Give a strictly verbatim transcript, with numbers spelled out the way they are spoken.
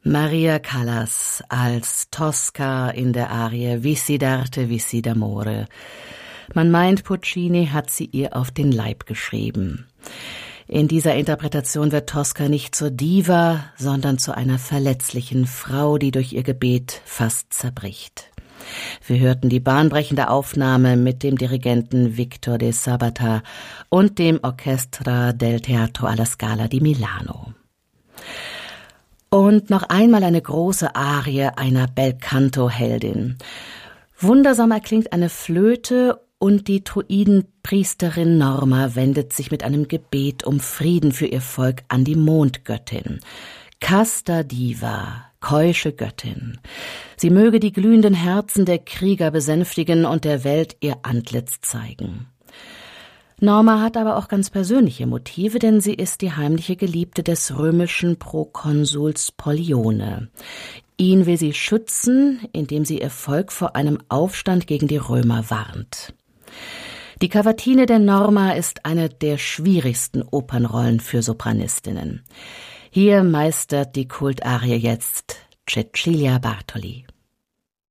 Maria Callas als Tosca in der Arie Vissi d'arte, Vissi d'amore. Man meint, Puccini hat sie ihr auf den Leib geschrieben. In dieser Interpretation wird Tosca nicht zur Diva, sondern zu einer verletzlichen Frau, die durch ihr Gebet fast zerbricht. Wir hörten die bahnbrechende Aufnahme mit dem Dirigenten Victor de Sabata und dem Orchestra del Teatro alla Scala di Milano. Und noch einmal eine große Arie einer Belcanto-Heldin. Wundersam erklingt eine Flöte und die Druidenpriesterin Norma wendet sich mit einem Gebet um Frieden für ihr Volk an die Mondgöttin. Casta Diva, keusche Göttin. Sie möge die glühenden Herzen der Krieger besänftigen und der Welt ihr Antlitz zeigen. Norma hat aber auch ganz persönliche Motive, denn sie ist die heimliche Geliebte des römischen Prokonsuls Pollione. Ihn will sie schützen, indem sie ihr Volk vor einem Aufstand gegen die Römer warnt. Die Cavatine der Norma ist eine der schwierigsten Opernrollen für Sopranistinnen. Hier meistert die Kultarie jetzt Cecilia Bartoli.